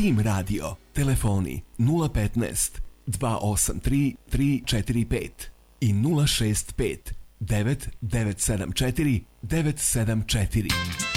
Tim Radio, telefoni 015 283 345 i 065 9974 974.